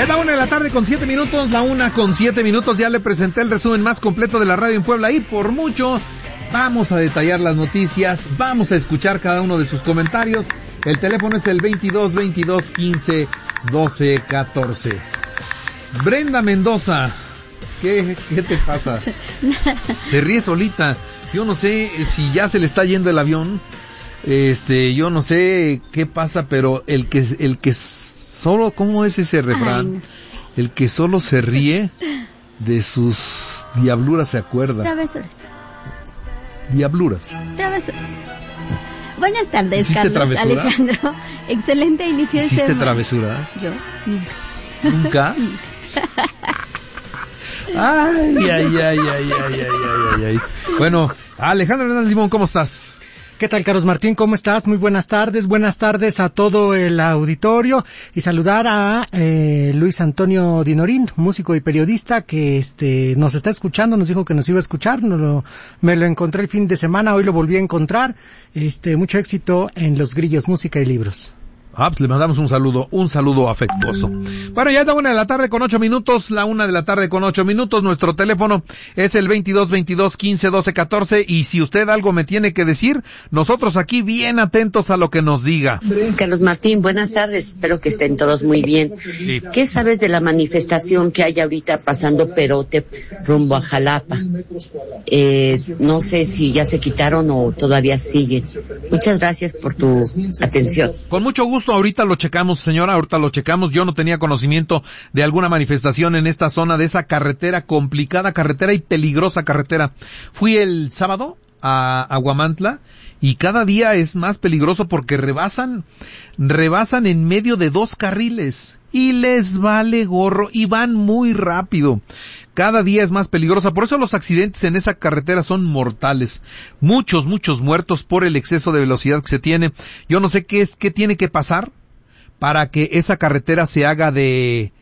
Es la 1:07 la 1:07. Ya le presenté el resumen más completo de la radio en Puebla y por mucho vamos a detallar las noticias, vamos a escuchar cada uno de sus comentarios. El teléfono es el 22-22-15-12-14. Brenda Mendoza, ¿qué te pasa? Se ríe solita. Yo no sé si ya se le está yendo el avión. Yo no sé qué pasa, pero el que solo, ¿cómo es ese refrán? Ay, no sé. El que solo se ríe de sus diabluras se acuerda. Travesuras. Diabluras. Travesuras. Buenas tardes, ¿Hiciste Carlos travesuras? Alejandro. Excelente inicio de ¿Hiciste semana. travesura? Yo. ¿Nunca? Ay. Bueno, Alejandro Hernández Limón, ¿cómo estás? ¿Qué tal, Carlos Martín? ¿Cómo estás? Muy buenas tardes a todo el auditorio y saludar a Luis Antonio Dinorín, músico y periodista que nos está escuchando, nos dijo que nos iba a escuchar, me lo encontré el fin de semana, hoy lo volví a encontrar, mucho éxito en Los Grillos, música y libros. Pues le mandamos un saludo afectuoso. Bueno, ya es la 1:08, la 1:08. Nuestro teléfono es el 22-22-15-12-14 y si usted algo me tiene que decir, nosotros aquí bien atentos a lo que nos diga. Carlos Martín, buenas tardes, espero que estén todos muy bien. Sí. ¿Qué sabes de la manifestación que hay ahorita pasando Perote rumbo a Jalapa? No sé si ya se quitaron o todavía siguen. Muchas gracias por tu atención. Con mucho gusto, ahorita lo checamos, señora, Yo no tenía conocimiento de alguna manifestación en esta zona de esa carretera, complicada carretera y peligrosa carretera. Fui el sábado a Aguamantla y cada día es más peligroso porque rebasan en medio de 2 carriles y les vale gorro y van muy rápido. Cada día es más peligrosa, por eso los accidentes en esa carretera son mortales. Muchos muertos por el exceso de velocidad que se tiene. Yo no sé qué tiene que pasar para que esa carretera se haga de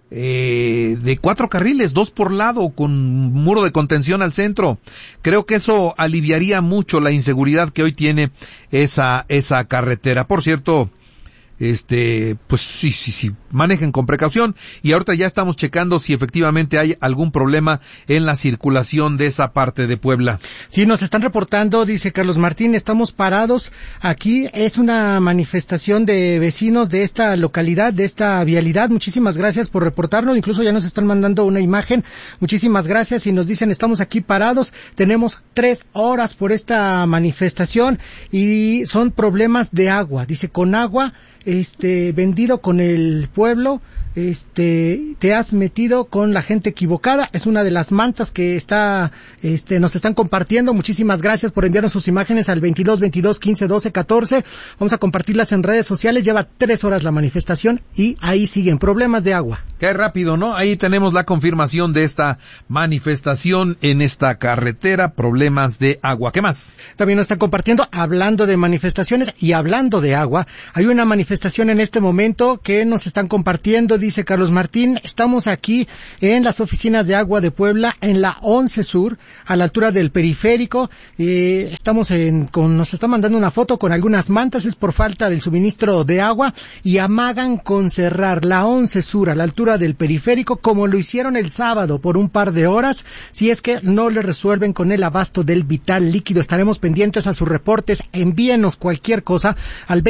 4 carriles, 2 por lado, con muro de contención al centro. Creo que eso aliviaría mucho la inseguridad que hoy tiene esa carretera. Por cierto, pues sí, manejen con precaución y ahorita ya estamos checando si efectivamente hay algún problema en la circulación de esa parte de Puebla. Sí, nos están reportando, dice Carlos Martín, estamos parados aquí, es una manifestación de vecinos de esta localidad, de esta vialidad. Muchísimas gracias por reportarnos, incluso ya nos están mandando una imagen, muchísimas gracias y nos dicen estamos aquí parados, tenemos 3 horas por esta manifestación y son problemas de agua, dice con agua, vendido con el pueblo, te has metido con la gente equivocada, es una de las mantas que nos están compartiendo. Muchísimas gracias por enviarnos sus imágenes al 22-22-15-12-14, vamos a compartirlas en redes sociales. Lleva 3 horas la manifestación y ahí siguen problemas de agua. Qué rápido, ¿no? Ahí tenemos la confirmación de esta manifestación en esta carretera, problemas de agua. ¿Qué más? También nos están compartiendo, hablando de manifestaciones y hablando de agua, hay una manifestación en este momento que nos están compartiendo. Dice Carlos Martín, estamos aquí en las oficinas de agua de Puebla, en la 11 Sur, a la altura del periférico. Nos está mandando una foto con algunas mantas, es por falta del suministro de agua, y amagan con cerrar la 11 Sur a la altura del periférico, como lo hicieron el sábado por un par de horas, si es que no le resuelven con el abasto del vital líquido. Estaremos pendientes a sus reportes, envíenos cualquier cosa al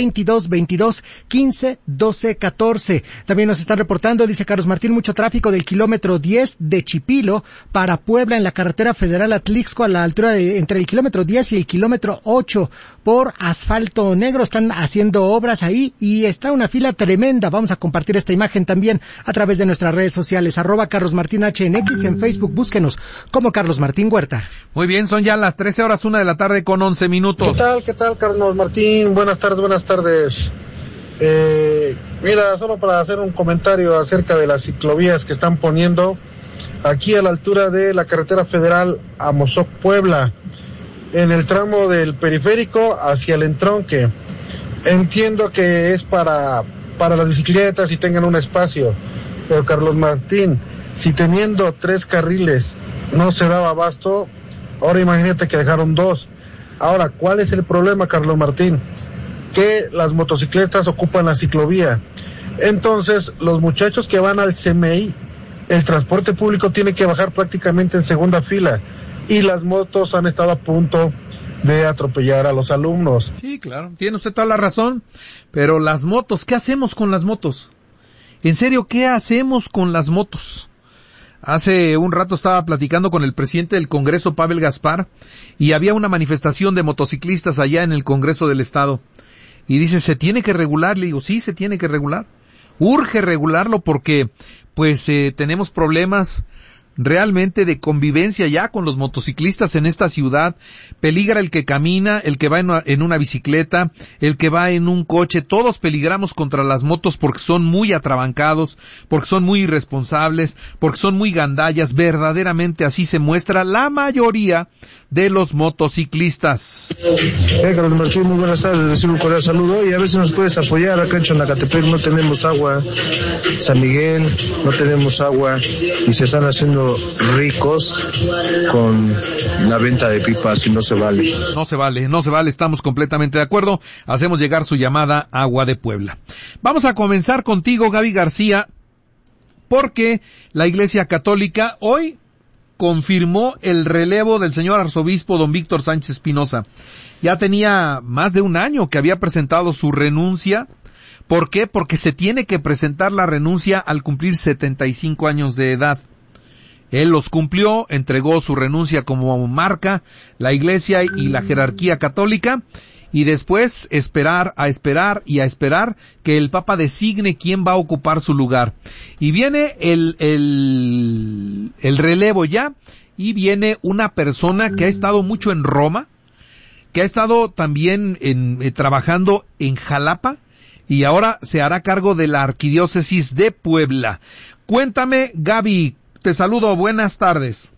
22-22-15-12-14. También nos están reportando, dice Carlos Martín, mucho tráfico del kilómetro 10 de Chipilo para Puebla en la carretera federal Atlixco a la altura entre el kilómetro 10 y el kilómetro 8 por asfalto negro. Están haciendo obras ahí y está una fila tremenda. Vamos a compartir esta imagen también a través de nuestras redes sociales, @Carlos Martín H en X, en Facebook, búsquenos como Carlos Martín Huerta. Muy bien, son ya las 13 horas, 1:11. ¿Qué tal, Carlos Martín? Buenas tardes. Mira, solo para hacer un comentario acerca de las ciclovías que están poniendo aquí a la altura de la carretera federal Amozoc, Puebla, en el tramo del periférico hacia el entronque. Entiendo que es para las bicicletas y tengan un espacio, pero Carlos Martín, si teniendo 3 carriles no se daba abasto, ahora imagínate que dejaron 2. Ahora, ¿cuál es el problema, Carlos Martín? Que las motocicletas ocupan la ciclovía. Entonces, los muchachos que van al CEMEI, el transporte público tiene que bajar prácticamente en segunda fila, y las motos han estado a punto de atropellar a los alumnos. Sí, claro, tiene usted toda la razón, pero las motos, ¿qué hacemos con las motos? En serio, ¿qué hacemos con las motos? Hace un rato estaba platicando con el presidente del Congreso, Pavel Gaspar, y había una manifestación de motociclistas allá en el Congreso del Estado. Y dice, ¿se tiene que regular? Le digo, sí, se tiene que regular. Urge regularlo porque, pues, tenemos problemas realmente de convivencia ya con los motociclistas en esta ciudad. Peligra el que camina, el que va en una bicicleta, el que va en un coche. Todos peligramos contra las motos porque son muy atrabancados, porque son muy irresponsables, porque son muy gandallas. Verdaderamente así se muestra la mayoría de los motociclistas. Carlos Martín, muy buenas tardes, recibo un cordial saludo y a ver si nos puedes apoyar. Acá en Chonacatepec no tenemos agua, San Miguel no tenemos agua y se están haciendo ricos con la venta de pipas y no se vale. No se vale, estamos completamente de acuerdo. Hacemos llegar su llamada a Agua de Puebla. Vamos a comenzar contigo, Gaby García, porque la Iglesia Católica hoy confirmó el relevo del señor arzobispo don Víctor Sánchez Espinosa. Ya tenía más de un año que había presentado su renuncia. ¿Por qué? Porque se tiene que presentar la renuncia al cumplir 75 años de edad. Él los cumplió, entregó su renuncia como marca, la Iglesia y la jerarquía católica, y después esperar que el Papa designe quién va a ocupar su lugar. Y viene el relevo ya, y viene una persona que ha estado mucho en Roma, que ha estado también trabajando en Jalapa, y ahora se hará cargo de la Arquidiócesis de Puebla. Cuéntame, Gaby, te saludo, buenas tardes.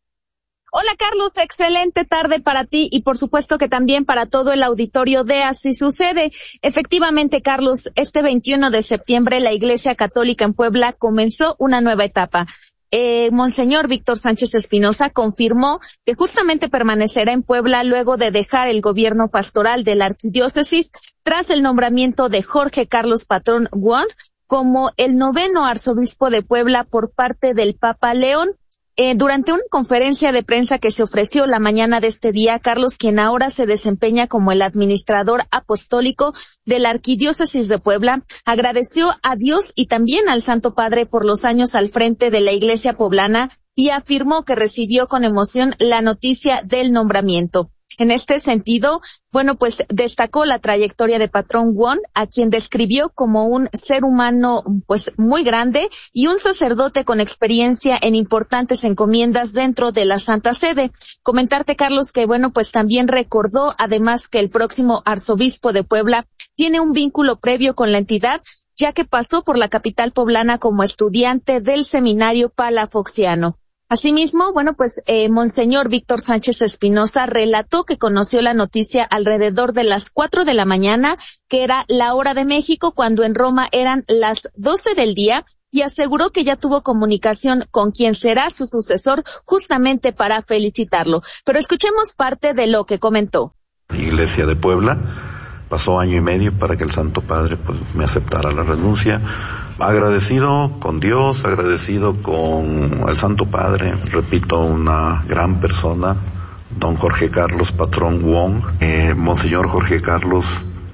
Hola Carlos, excelente tarde para ti y por supuesto que también para todo el auditorio de Así Sucede. Efectivamente, Carlos, este 21 de septiembre la Iglesia Católica en Puebla comenzó una nueva etapa. Monseñor Víctor Sánchez Espinosa confirmó que justamente permanecerá en Puebla luego de dejar el gobierno pastoral de la arquidiócesis tras el nombramiento de Jorge Carlos Patrón Wong como el 9º arzobispo de Puebla por parte del Papa León. Durante una conferencia de prensa que se ofreció la mañana de este día, Carlos, quien ahora se desempeña como el administrador apostólico de la Arquidiócesis de Puebla, agradeció a Dios y también al Santo Padre por los años al frente de la Iglesia poblana y afirmó que recibió con emoción la noticia del nombramiento. En este sentido, pues destacó la trayectoria de Patrón Wong, a quien describió como un ser humano muy grande y un sacerdote con experiencia en importantes encomiendas dentro de la Santa Sede. Comentarte, Carlos, que también recordó además que el próximo arzobispo de Puebla tiene un vínculo previo con la entidad, ya que pasó por la capital poblana como estudiante del seminario palafoxiano. Asimismo, Monseñor Víctor Sánchez Espinosa relató que conoció la noticia alrededor de las 4 de la mañana, que era la hora de México, cuando en Roma eran las 12 del día, y aseguró que ya tuvo comunicación con quien será su sucesor justamente para felicitarlo. Pero escuchemos parte de lo que comentó. Iglesia de Puebla, pasó año y medio para que el Santo Padre me aceptara la renuncia. Agradecido con Dios, agradecido con el Santo Padre, repito, una gran persona, don Jorge Carlos Patrón Wong. Monseñor Jorge Carlos,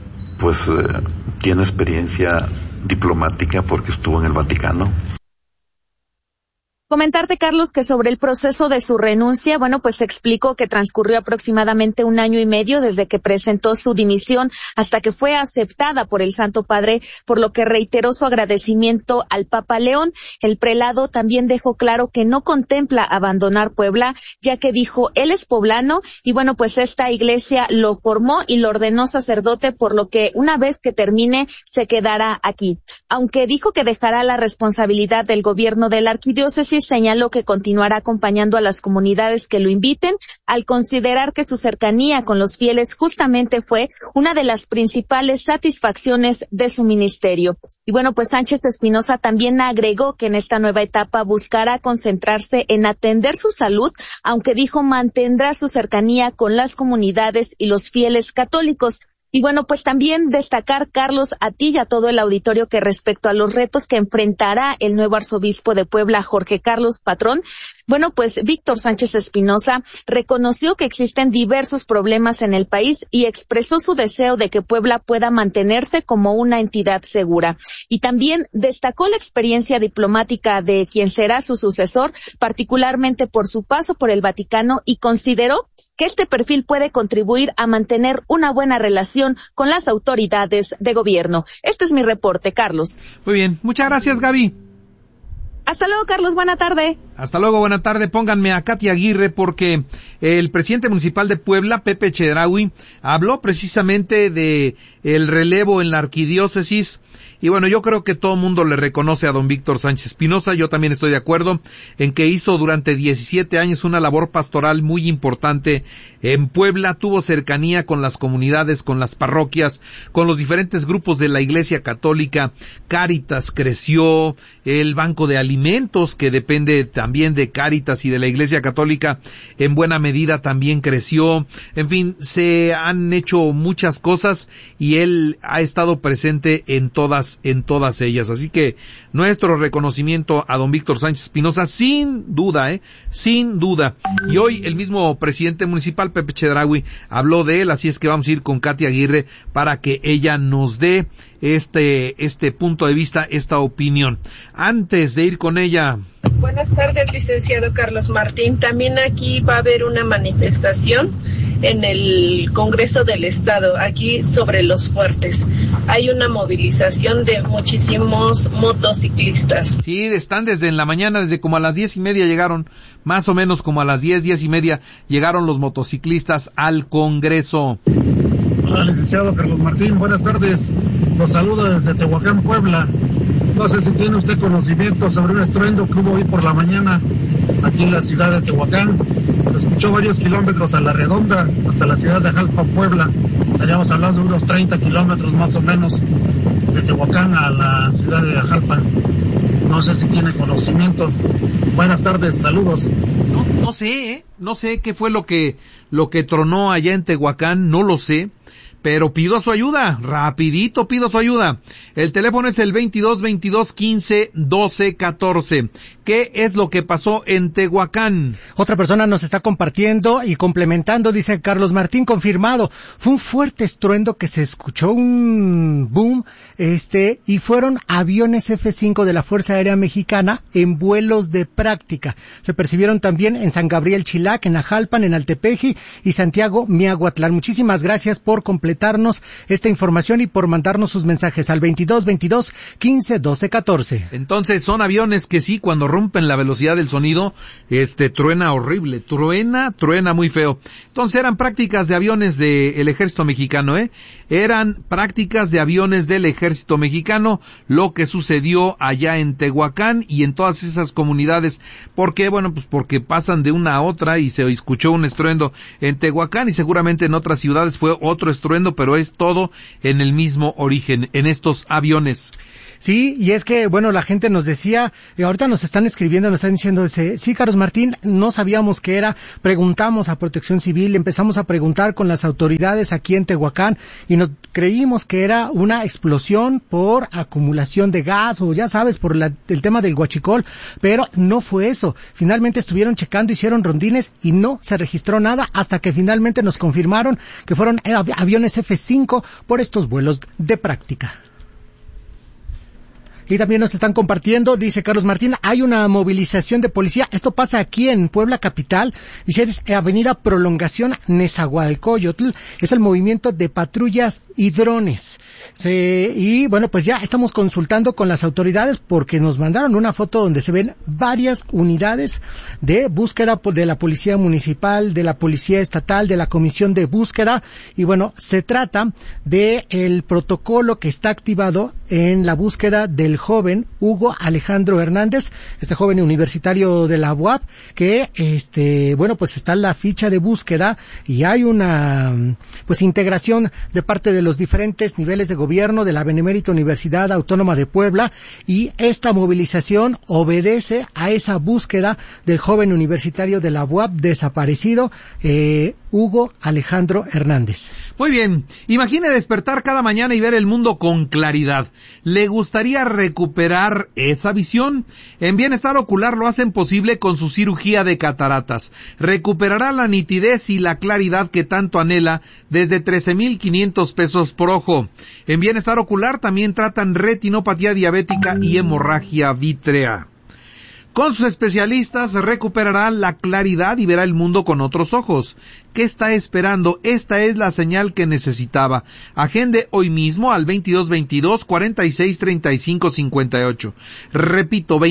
tiene experiencia diplomática porque estuvo en el Vaticano. Comentarte, Carlos, que sobre el proceso de su renuncia, explicó que transcurrió aproximadamente un año y medio desde que presentó su dimisión hasta que fue aceptada por el Santo Padre, por lo que reiteró su agradecimiento al Papa León. El prelado también dejó claro que no contempla abandonar Puebla, ya que dijo, él es poblano y esta iglesia lo formó y lo ordenó sacerdote, por lo que una vez que termine se quedará aquí. Aunque dijo que dejará la responsabilidad del gobierno de la arquidiócesis, señaló que continuará acompañando a las comunidades que lo inviten, al considerar que su cercanía con los fieles justamente fue una de las principales satisfacciones de su ministerio. Y Sánchez Espinosa también agregó que en esta nueva etapa buscará concentrarse en atender su salud, aunque dijo mantendrá su cercanía con las comunidades y los fieles católicos. Y bueno, pues también destacar, Carlos, a ti y a todo el auditorio que respecto a los retos que enfrentará el nuevo arzobispo de Puebla, Jorge Carlos Patrón, bueno, pues Víctor Sánchez Espinosa reconoció que existen diversos problemas en el país y expresó su deseo de que Puebla pueda mantenerse como una entidad segura. Y también destacó la experiencia diplomática de quien será su sucesor, particularmente por su paso por el Vaticano, y consideró que este perfil puede contribuir a mantener una buena relación con las autoridades de gobierno. Este es mi reporte, Carlos. Muy bien, muchas gracias, Gaby. Hasta luego, Carlos, buena tarde. Hasta luego, buena tarde. Pónganme a Katy Aguirre porque el presidente municipal de Puebla, Pepe Chedraui, habló precisamente de el relevo en la arquidiócesis. Y bueno, yo creo que todo el mundo le reconoce a don Víctor Sánchez Espinosa. Yo también estoy de acuerdo en que hizo durante 17 años una labor pastoral muy importante en Puebla. Tuvo cercanía con las comunidades, con las parroquias, con los diferentes grupos de la Iglesia Católica. Cáritas creció, el Banco de Alimentos, que depende también de Cáritas y de la Iglesia Católica, en buena medida también creció. En fin, se han hecho muchas cosas y él ha estado presente en todas ellas. Así que nuestro reconocimiento a don Víctor Sánchez Espinosa, sin duda. Y hoy el mismo presidente municipal, Pepe Chedraui, habló de él, así es que vamos a ir con Katy Aguirre para que ella nos dé este punto de vista, esta opinión. Antes de ir con ella... Buenas tardes, licenciado Carlos Martín. También aquí va a haber una manifestación en el Congreso del Estado, aquí sobre Los Fuertes. Hay una movilización de muchísimos motociclistas. Sí, están desde en la mañana, desde como a las 10:30 llegaron, más o menos como a las 10:30 llegaron los motociclistas al Congreso. Hola, licenciado Carlos Martín, buenas tardes. Los saludo desde Tehuacán, Puebla. No sé si tiene usted conocimiento sobre un estruendo que hubo hoy por la mañana aquí en la ciudad de Tehuacán. Se escuchó varios kilómetros a la redonda hasta la ciudad de Jalpan, Puebla. Estaríamos hablando de unos 30 kilómetros más o menos de Tehuacán a la ciudad de Jalpan. No sé si tiene conocimiento. Buenas tardes, saludos. No sé qué fue lo que tronó allá en Tehuacán, no lo sé. Pero pido su ayuda, rapidito pido su ayuda. El teléfono es el 22-22-15-12-14. ¿Qué es lo que pasó en Tehuacán? Otra persona nos está compartiendo y complementando, dice Carlos Martín, confirmado. Fue un fuerte estruendo que se escuchó, un boom, y fueron aviones F-5 de la Fuerza Aérea Mexicana en vuelos de práctica. Se percibieron también en San Gabriel Chilac, en Ajalpan, en Altepeji y Santiago Miahuatlán. Muchísimas gracias por completarnos esta información y por mandarnos sus mensajes al 22-22-15-12-14. Entonces son aviones que sí, cuando rompen la velocidad del sonido, truena horrible, truena muy feo. Entonces eran prácticas de aviones del ejército mexicano, eran prácticas de aviones del ejército mexicano, lo que sucedió allá en Tehuacán y en todas esas comunidades. ¿Por qué? Bueno, pues porque pasan de una a otra y se escuchó un estruendo en Tehuacán y seguramente en otras ciudades fue otro estruendo, pero es todo en el mismo origen, en estos aviones. Sí, y es que, bueno, la gente nos decía, ahorita nos están escribiendo, nos están diciendo, sí, Carlos Martín, no sabíamos qué era, preguntamos a Protección Civil, empezamos a preguntar con las autoridades aquí en Tehuacán, y nos creímos que era una explosión por acumulación de gas, o ya sabes, por el tema del huachicol, pero no fue eso. Finalmente estuvieron checando, hicieron rondines, y no se registró nada, hasta que finalmente nos confirmaron que fueron aviones F-5 por estos vuelos de práctica. Y también nos están compartiendo, dice Carlos Martín, hay una movilización de policía. Esto pasa aquí en Puebla capital. Dice, es Avenida Prolongación Nezahualcóyotl. Es el movimiento de patrullas y drones. Y bueno, pues ya estamos consultando con las autoridades porque nos mandaron una foto donde se ven varias unidades de búsqueda de la Policía Municipal, de la Policía Estatal, de la Comisión de Búsqueda. Y bueno, se trata de el protocolo que está activado en la búsqueda del joven Hugo Alejandro Hernández, este joven universitario de la UAP, que pues está en la ficha de búsqueda y hay una pues integración de parte de los diferentes niveles de gobierno de la Benemérita Universidad Autónoma de Puebla, y esta movilización obedece a esa búsqueda del joven universitario de la UAP desaparecido, Hugo Alejandro Hernández. Muy bien, imagine despertar cada mañana y ver el mundo con claridad. ¿Le gustaría recuperar esa visión? En Bienestar Ocular lo hacen posible con su cirugía de cataratas. Recuperará la nitidez y la claridad que tanto anhela desde 13,500 pesos por ojo. En Bienestar Ocular también tratan retinopatía diabética y hemorragia vítrea. Con sus especialistas recuperará la claridad y verá el mundo con otros ojos. ¿Qué está esperando? Esta es la señal que necesitaba. Agende hoy mismo al 2222-463558. Repito,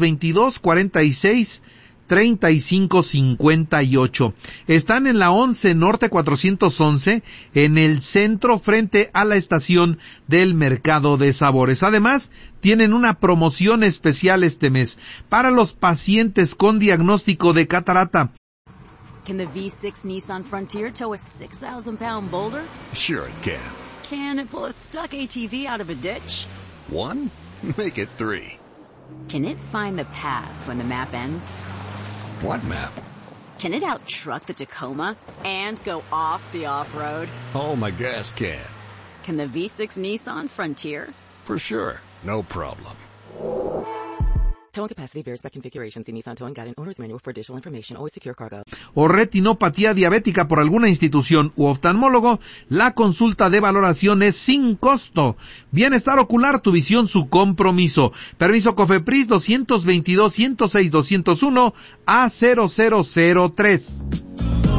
2222-463558. Están en la 11 Norte 411, en el centro frente a la estación del Mercado de Sabores. Además, tienen una promoción especial este mes para los pacientes con diagnóstico de catarata. Can the V6 Nissan Frontier tow a 6,000-pound boulder? Sure it can. Can it pull a stuck ATV out of a ditch? 1? Make it 3. Can it find the path when the map ends? What map? Can it out-truck the Tacoma and go off the off-road? Oh, my gas can. Can the V6 Nissan Frontier? For sure. No problem. Towing capacity varies by configuration. See Nissan Towing Guide and Owner's Manual for additional information. Always secure cargo. O retinopatía diabética por alguna institución u oftalmólogo, la consulta de valoración es sin costo. Bienestar Ocular, tu visión, su compromiso. Permiso COFEPRIS 222-106-201 A0003.